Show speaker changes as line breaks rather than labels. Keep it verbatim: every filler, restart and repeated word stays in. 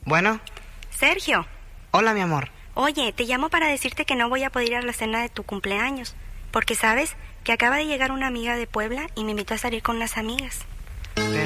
Bueno.
Sergio.
Hola, mi amor.
Oye, te llamo para decirte que no voy a poder ir a la cena de tu cumpleaños, porque sabes que acaba de llegar una amiga de Puebla y me invitó a salir con unas amigas.
Pero